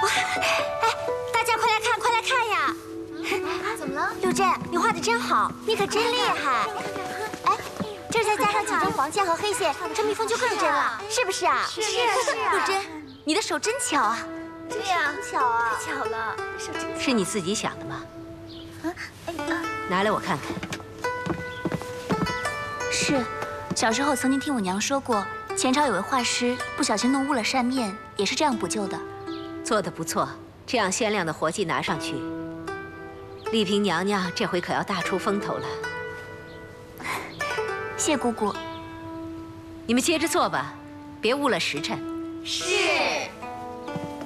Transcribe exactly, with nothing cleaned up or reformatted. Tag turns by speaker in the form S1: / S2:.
S1: 哇，哎，大家快来看，快来看呀！
S2: 怎么了？
S1: 柳珍，你画的真好，你可真厉害！哎，这再加上几针黄线和黑线，这蜜蜂就更真了，是不是啊？
S2: 是是啊。
S1: 柳珍，你的手真巧啊！
S2: 对呀，
S1: 真巧啊！
S2: 太巧了，手真巧。
S3: 是你自己想的吗？
S2: 啊，哎啊，
S3: 拿来我看看。
S1: 是，小时候曾经听我娘说过，前朝有位画师不小心弄污了扇面，也是这样补救的。
S3: 做得不错，这样鲜亮的活计拿上去，丽萍娘娘这回可要大出风头了。
S1: 谢姑姑。
S3: 你们接着做吧，别误了时辰。
S2: 是。